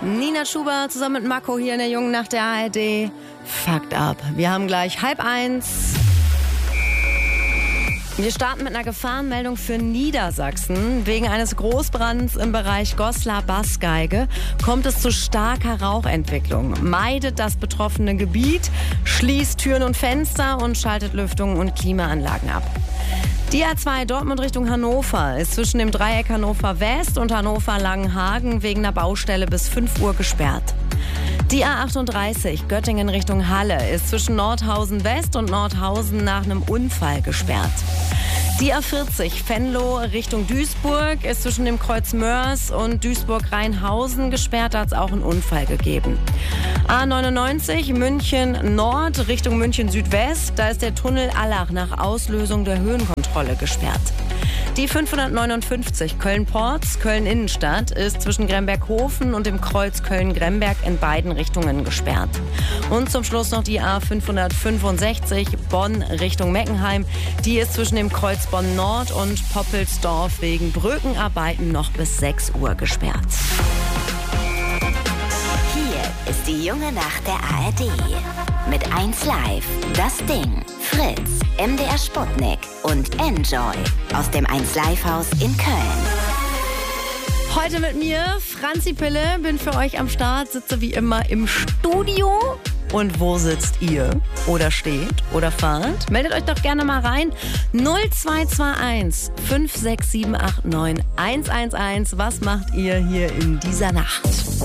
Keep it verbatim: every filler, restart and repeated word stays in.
Nina Schuber zusammen mit Marco hier in der Jungen Nacht der A R D. Fucked up. Wir haben gleich halb eins. Wir starten mit einer Gefahrenmeldung für Niedersachsen. Wegen eines Großbrands im Bereich Goslar-Bassgeige kommt es zu starker Rauchentwicklung. Meidet das betroffene Gebiet, schließt Türen und Fenster und schaltet Lüftungen und Klimaanlagen ab. Die A zwei Dortmund Richtung Hannover ist zwischen dem Dreieck Hannover West und Hannover Langenhagen wegen einer Baustelle bis fünf Uhr gesperrt. Die A achtunddreißig Göttingen Richtung Halle ist zwischen Nordhausen West und Nordhausen nach einem Unfall gesperrt. Die A vierzig Venlo Richtung Duisburg ist zwischen dem Kreuz Mörs und Duisburg-Rheinhausen gesperrt, da hat es auch einen Unfall gegeben. A neunundneunzig München Nord Richtung München Südwest, da ist der Tunnel Allach nach Auslösung der Höhenkontrolle gesperrt. Die fünfhundertneunundfünfzig Köln-Porz, Köln-Innenstadt ist zwischen Gremberghofen und dem Kreuz Köln-Gremberg in beiden Richtungen gesperrt. Und zum Schluss noch die A fünfhundertfünfundsechzig Bonn Richtung Meckenheim. Die ist zwischen dem Kreuz Bonn Nord und Poppelsdorf wegen Brückenarbeiten noch bis sechs Uhr gesperrt. Hier ist die Junge Nacht der A R D. Mit eins Live, das Ding, Fritz, M D R Sputnik und Enjoy aus dem eins Live Haus in Köln. Heute mit mir, Franzi Pille, bin für euch am Start, sitze wie immer im Studio. Und wo sitzt ihr? Oder steht? Oder fahrt? Meldet euch doch gerne mal rein. null zwei zwei eins fünf sechs sieben acht neun eins eins eins. Was macht ihr hier in dieser Nacht?